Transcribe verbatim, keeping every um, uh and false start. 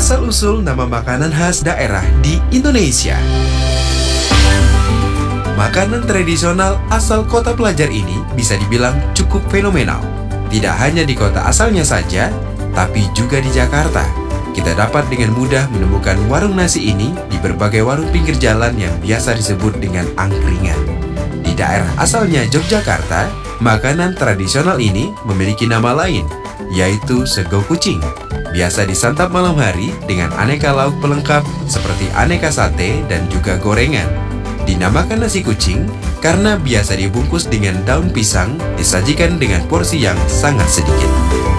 Asal-usul nama makanan khas daerah di Indonesia. Makanan tradisional asal kota pelajar ini bisa dibilang cukup fenomenal. Tidak hanya di kota asalnya saja, tapi juga di Jakarta. Kita dapat dengan mudah menemukan warung nasi ini di berbagai warung pinggir jalan yang biasa disebut dengan angkringan. Di daerah asalnya Yogyakarta, makanan tradisional ini memiliki nama lain, yaitu sego kucing. Biasa disantap malam hari dengan aneka lauk pelengkap seperti aneka sate dan juga gorengan. Dinamakan nasi kucing karena biasa dibungkus dengan daun pisang, disajikan dengan porsi yang sangat sedikit.